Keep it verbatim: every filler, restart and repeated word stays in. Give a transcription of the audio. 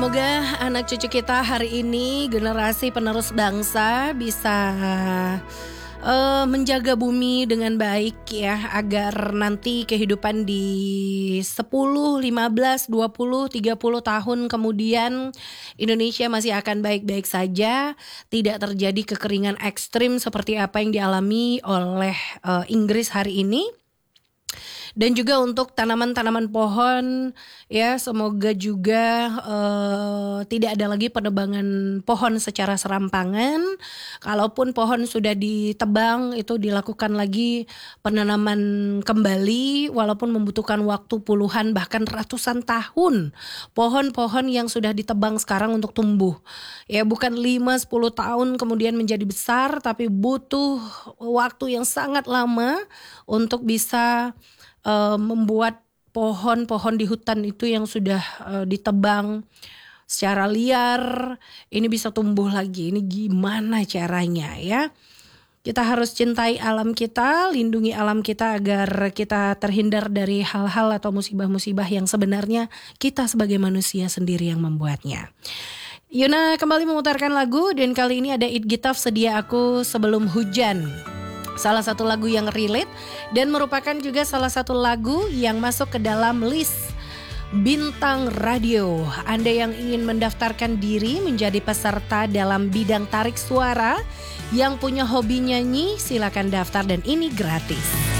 Semoga anak cucu kita hari ini, generasi penerus bangsa, bisa uh, menjaga bumi dengan baik ya, agar nanti kehidupan di sepuluh, lima belas, dua puluh, tiga puluh tahun kemudian Indonesia masih akan baik-baik saja, tidak terjadi kekeringan ekstrim seperti apa yang dialami oleh uh, Inggris hari ini. Dan juga untuk tanaman-tanaman pohon ya, semoga juga uh, tidak ada lagi penebangan pohon secara serampangan. Kalaupun pohon sudah ditebang, itu dilakukan lagi penanaman kembali, walaupun membutuhkan waktu puluhan bahkan ratusan tahun. Pohon-pohon yang sudah ditebang sekarang untuk tumbuh ya, bukan lima sampai sepuluh tahun kemudian menjadi besar, tapi butuh waktu yang sangat lama untuk bisa Uh, membuat pohon-pohon di hutan itu yang sudah uh, ditebang secara liar ini bisa tumbuh lagi. Ini gimana caranya ya? Kita harus cintai alam kita, lindungi alam kita agar kita terhindar dari hal-hal atau musibah-musibah yang sebenarnya kita sebagai manusia sendiri yang membuatnya. Yuna kembali memutarkan lagu, dan kali ini ada It Gitaf, Sedia Aku Sebelum Hujan. Salah satu lagu yang relate dan merupakan juga salah satu lagu yang masuk ke dalam list Bintang Radio. Anda yang ingin mendaftarkan diri menjadi peserta dalam bidang tarik suara, yang punya hobi nyanyi, silakan daftar dan ini gratis.